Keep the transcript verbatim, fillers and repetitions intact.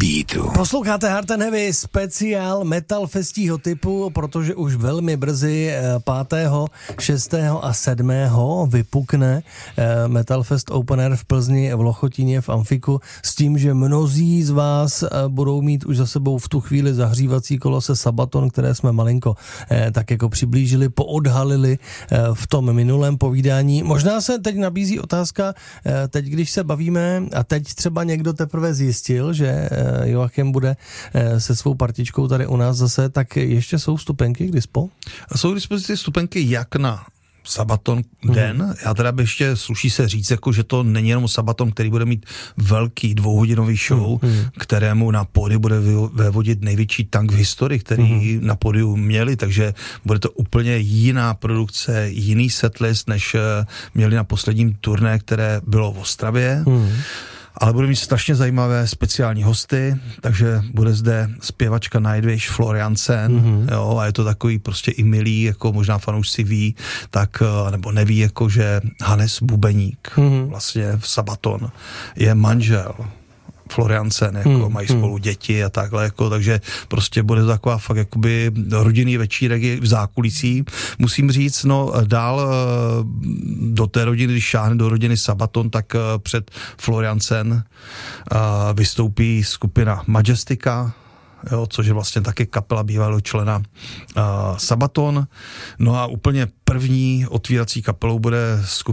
beatu. Posloucháte Hard and Heavy speciál Metal Festího typu, protože už velmi brzy pátého, šestého a sedmého vypukne Metal Fest Open Air v Plzni, v Lochotíně, v Amfiku, s tím, že mnozí z vás budou mít už za sebou v tu chvíli zahřívací kolo se Sabaton, které jsme malinko tak jako přiblížili, poodhalili v tom minulém povídání. Možná se teď nabízí otázka, teď když se bavíme a teď třeba někdo teprve zjistil, že Joachim bude se svou partičkou tady u nás zase, tak ještě jsou vstupenky k dispo? Jsou k dispozici vstupenky jak na Sabaton den. Hmm. Já teda by ještě sluší se říct, jako, že to není jenom Sabaton, který bude mít velký dvouhodinový show, hmm. kterému na pódiu bude vyvodit největší tank v historii, který hmm. na pódiu měli, takže bude to úplně jiná produkce, jiný setlist, než měli na posledním turné, které bylo v Ostravě. Hmm. Ale bude mít strašně zajímavé speciální hosty, takže bude zde zpěvačka Nightwish Floriansen, mm-hmm. jo, a je to takový prostě i milý, jako možná fanoušci ví, tak, nebo neví, jako že Hannes Bubeník, mm-hmm. vlastně v Sabaton, je manžel Floriansen, jako hmm, mají spolu hmm. děti a takhle, jako, takže prostě bude to taková fakt jakoby rodinný večírek v zákulisí. Musím říct, no dál do té rodiny, když šáhne do rodiny Sabaton, tak před Floriansen vystoupí skupina Majestica, jo, což je vlastně taky kapela bývalého člena uh, Sabaton. No a úplně první otvírací kapelou bude skupina